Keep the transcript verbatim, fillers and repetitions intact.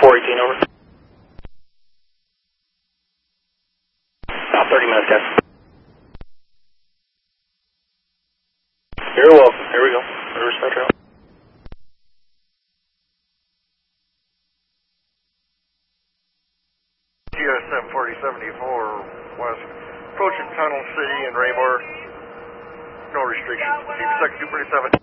four eighteen, over. About thirty minutes, guys. You're welcome. Here we go. River Star Trail. G S seven forty seventy-four west, approaching Tunnel City and Raymore. No restrictions. Keep second two forty-seven.